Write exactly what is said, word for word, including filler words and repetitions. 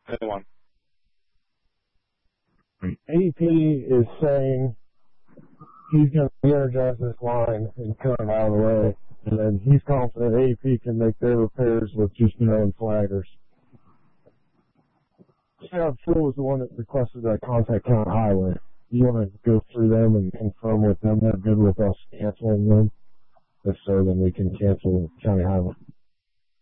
Good one. A E P is saying he's going to re-energize this line and cut it out of the way, and then he's confident A E P can make their repairs with just their own flaggers. Sheriff Phil was the one that requested that contact County Highway. You want to go through them and confirm with them they're good with us canceling them? If so, then we can cancel County Highway.